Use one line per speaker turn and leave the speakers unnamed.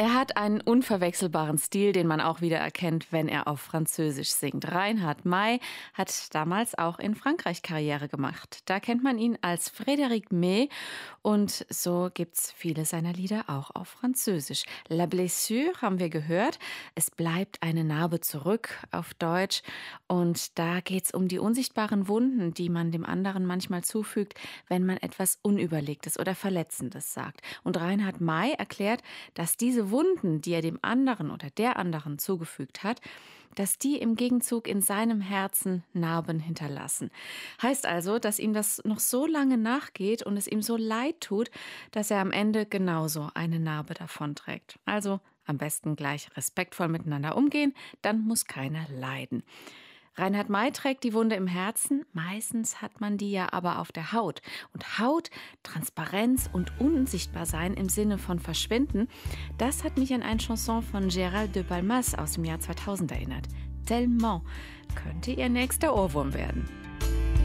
Er hat einen unverwechselbaren Stil, den man auch wieder erkennt, wenn er auf Französisch singt. Reinhard May hat damals auch in Frankreich Karriere gemacht. Da kennt man ihn als Frédéric May und so gibt's viele seiner Lieder auch auf Französisch. La Blessure haben wir gehört. Es bleibt eine Narbe zurück auf Deutsch und da geht's um die unsichtbaren Wunden, die man dem anderen manchmal zufügt, wenn man etwas Unüberlegtes oder Verletzendes sagt. Und Reinhard May erklärt, dass diese Wunden, die er dem anderen oder der anderen zugefügt hat, dass die im Gegenzug in seinem Herzen Narben hinterlassen. Heißt also, dass ihm das noch so lange nachgeht und es ihm so leid tut, dass er am Ende genauso eine Narbe davonträgt. Also am besten gleich respektvoll miteinander umgehen, dann muss keiner leiden. Reinhard May trägt die Wunde im Herzen, meistens hat man die ja aber auf der Haut. Und Haut, Transparenz und Unsichtbarsein im Sinne von Verschwinden, das hat mich an eine Chanson von Gérald de Palmas aus dem Jahr 2000 erinnert. Tellement könnte ihr nächster Ohrwurm werden.